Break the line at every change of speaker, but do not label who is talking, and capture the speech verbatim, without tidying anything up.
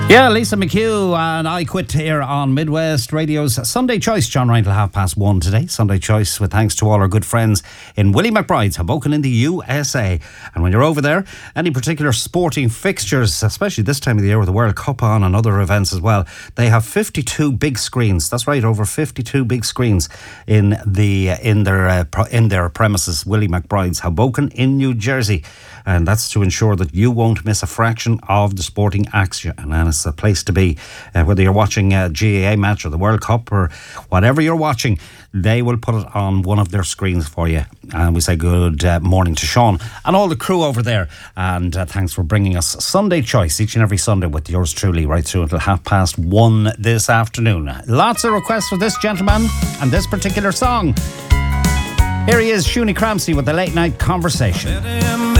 Yeah, Lisa McHugh and I Quit here on Midwest Radio's Sunday Choice. John Ryan till half past one today. Sunday Choice with thanks to all our good friends in Willie McBride's, Hoboken in the U S A. And when you're over there, any particular sporting fixtures, especially this time of the year with the World Cup on and other events as well, they have fifty-two big screens. That's right, over fifty-two big screens in the in their uh, in their premises, Willie McBride's, Hoboken in New Jersey. And that's to ensure that you won't miss a fraction of the sporting action. And it's a place to be. Uh, whether you're watching a G A A match or the World Cup or whatever you're watching, they will put it on one of their screens for you. And we say good uh, morning to Sean and all the crew over there. And uh, thanks for bringing us Sunday Choice each and every Sunday with yours truly right through until half past one this afternoon. Lots of requests for this gentleman and this particular song. Here he is, Shuni Cramsey with the Late Night Conversation.